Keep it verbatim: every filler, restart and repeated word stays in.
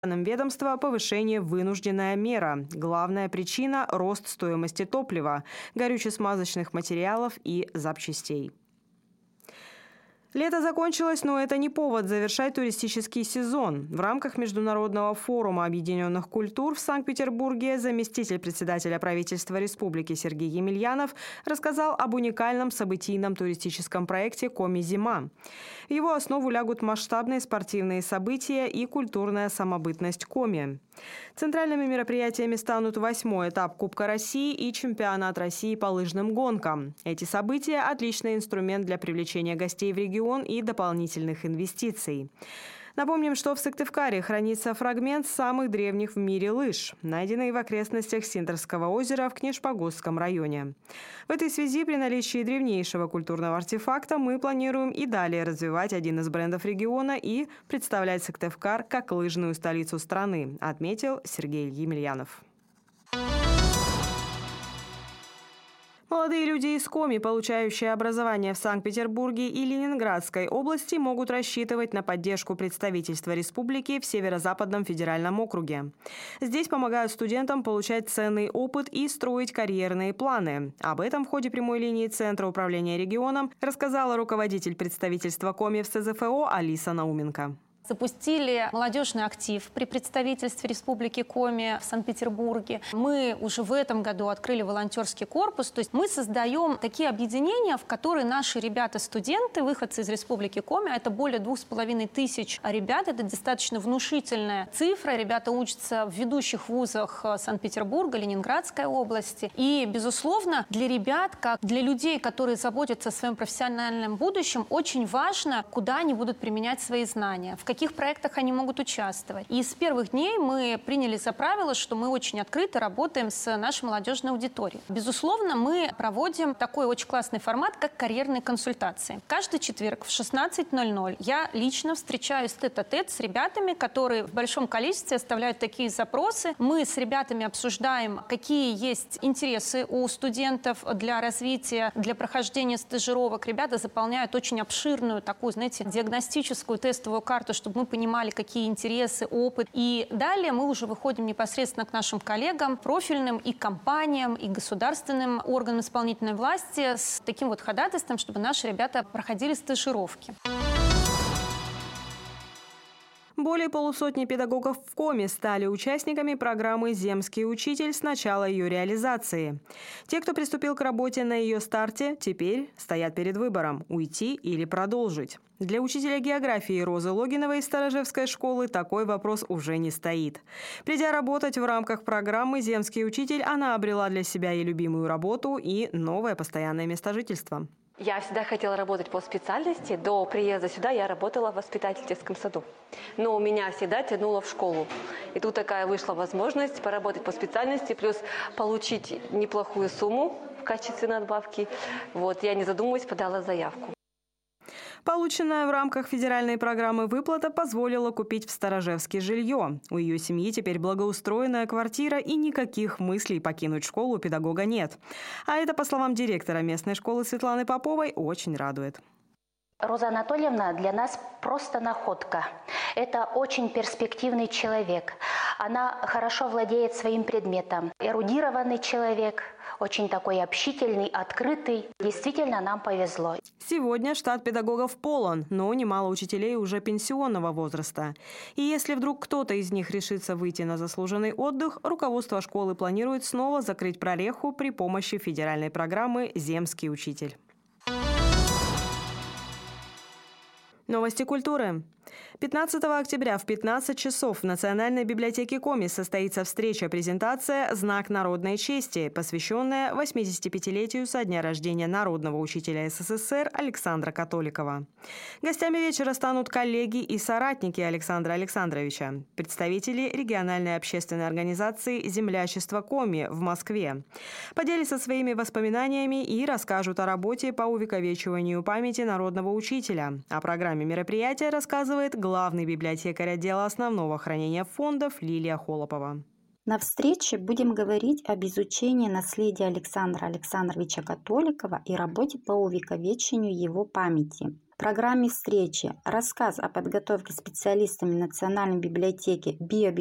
Ведомства повышение вынужденная мера. Главная причина – рост стоимости топлива, горюче-смазочных материалов и запчастей. Лето закончилось, но это не повод завершать туристический сезон. В рамках Международного форума объединенных культур в Санкт-Петербурге заместитель председателя правительства республики Сергей Емельянов рассказал об уникальном событийном туристическом проекте «Коми-зима». В его основу лягут масштабные спортивные события и культурная самобытность Коми. Центральными мероприятиями станут восьмой этап Кубка России и чемпионат России по лыжным гонкам. Эти события – отличный инструмент для привлечения гостей в регион и дополнительных инвестиций. Напомним, что в Сыктывкаре хранится фрагмент самых древних в мире лыж, найденный в окрестностях Синтерского озера в Книжпогосском районе. В этой связи при наличии древнейшего культурного артефакта мы планируем и далее развивать один из брендов региона и представлять Сыктывкар как лыжную столицу страны, отметил Сергей Емельянов. Молодые люди из Коми, получающие образование в Санкт-Петербурге и Ленинградской области, могут рассчитывать на поддержку представительства республики в Северо-Западном федеральном округе. Здесь помогают студентам получать ценный опыт и строить карьерные планы. Об этом в ходе прямой линии Центра управления регионом рассказала руководитель представительства Коми в СЗФО Алиса Науменко. Запустили молодежный актив при представительстве Республики Коми в Санкт-Петербурге. Мы уже в этом году открыли волонтерский корпус. То есть мы создаем такие объединения, в которые наши ребята-студенты, выходцы из Республики Коми, это более двух с половиной тысяч ребят, это достаточно внушительная цифра. Ребята учатся в ведущих вузах Санкт-Петербурга, Ленинградской области. И, безусловно, для ребят, как для людей, которые заботятся о своем профессиональном будущем, очень важно, куда они будут применять свои знания, в каких проектах они могут участвовать. И с первых дней мы приняли за правило, что мы очень открыто работаем с нашей молодежной аудиторией. Безусловно, мы проводим такой очень классный формат, как карьерные консультации. Каждый четверг в шестнадцать ноль ноль я лично встречаюсь тет-а-тет с ребятами, которые в большом количестве оставляют такие запросы. Мы с ребятами обсуждаем, какие есть интересы у студентов для развития, для прохождения стажировок. Ребята заполняют очень обширную такую, знаете, диагностическую тестовую карту, чтобы мы понимали, какие интересы, опыт. И далее мы уже выходим непосредственно к нашим коллегам, профильным и компаниям, и государственным органам исполнительной власти с таким вот ходатайством, чтобы наши ребята проходили стажировки. Более полусотни педагогов в Коми стали участниками программы «Земский учитель» с начала ее реализации. Те, кто приступил к работе на ее старте, теперь стоят перед выбором – уйти или продолжить. Для учителя географии Розы Логиновой из Сторожевской школы такой вопрос уже не стоит. Придя работать в рамках программы «Земский учитель», она обрела для себя и любимую работу, и новое постоянное место жительства. Я всегда хотела работать по специальности. До приезда сюда я работала в воспитательском саду. Но меня всегда тянуло в школу. И тут такая вышла возможность поработать по специальности, плюс получить неплохую сумму в качестве надбавки. Вот, я, не задумываясь, подала заявку. Полученная в рамках федеральной программы выплата позволила купить в Сторожевске жилье. У ее семьи теперь благоустроенная квартира, и никаких мыслей покинуть школу у педагога нет. А это, по словам директора местной школы Светланы Поповой, очень радует. Роза Анатольевна для нас просто находка. Это очень перспективный человек. Она хорошо владеет своим предметом. Эрудированный человек, очень такой общительный, открытый. Действительно, нам повезло. Сегодня штат педагогов полон, но немало учителей уже пенсионного возраста. И если вдруг кто-то из них решится выйти на заслуженный отдых, руководство школы планирует снова закрыть прореху при помощи федеральной программы «Земский учитель». Новости культуры. пятнадцатого октября в пятнадцать часов в Национальной библиотеке Коми состоится встреча-презентация «Знак народной чести», посвященная восьмидесятипятилетию со дня рождения народного учителя СССР Александра Католикова. Гостями вечера станут коллеги и соратники Александра Александровича, представители региональной общественной организации «Землячество Коми» в Москве. Поделятся своими воспоминаниями и расскажут о работе по увековечиванию памяти народного учителя. О программе мероприятия рассказывает главный библиотекарь отдела основного хранения фондов Лилия Холопова. На встрече будем говорить об изучении наследия Александра Александровича Католикова и работе по увековечению его памяти. программе встречи рассказ о подготовке специалистами Национальной библиотеки биобиблиотеки